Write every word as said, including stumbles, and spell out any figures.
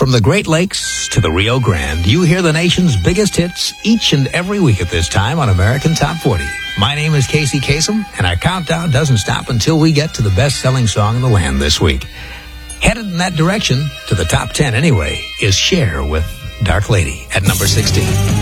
From the Great Lakes to the Rio Grande, you hear the nation's biggest hits each and every week at this time on American Top forty. My name is Casey Kasem, and our countdown doesn't stop until we get to the best-selling song in the land this week. Headed in that direction, to the top ten anyway, is Cher with Dark Lady at number sixteen.